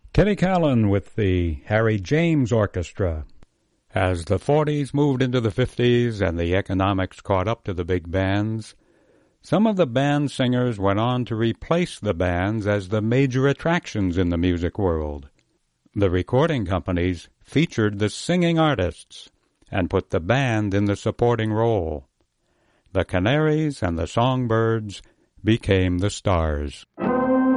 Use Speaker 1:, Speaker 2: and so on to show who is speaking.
Speaker 1: Kenny Callan with the Harry James Orchestra. As the 40s moved into the 50s and the economics caught up to the big bands, some of the band singers went on to replace the bands as the major attractions in the music world. The recording companies featured the singing artists and put the band in the supporting role. The Canaries and the Songbirds became the stars.